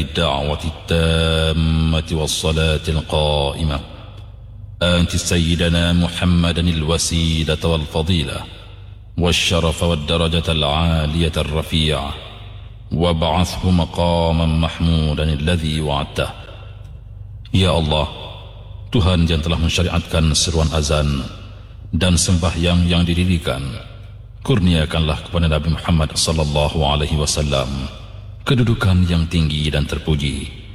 الدعوة التامة والصلاة القائمة آت سيدنا محمدا الوسيلة والفضيلة والشرف والدرجة العالية الرفيعة وابعثه مقاما محمودا الذي وعدته. Ya Allah, Tuhan yang telah mensyariatkan seruan azan dan sembahyang yang didirikan, kurniakanlah kepada Nabi Muhammad sallallahu alaihi wasallam kedudukan yang tinggi dan terpuji,